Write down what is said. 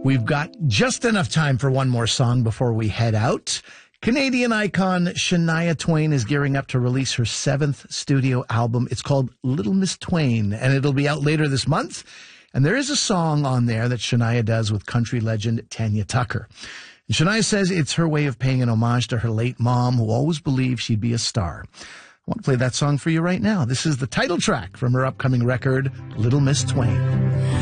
We've got just enough time for one more song before we head out. Canadian icon Shania Twain is gearing up to release her 7th studio album. It's called Little Miss Twain, and it'll be out later this month. And there is a song on there that Shania does with country legend Tanya Tucker. And Shania says it's her way of paying an homage to her late mom, who always believed she'd be a star. I want to play that song for you right now. This is the title track from her upcoming record, Little Miss Twain.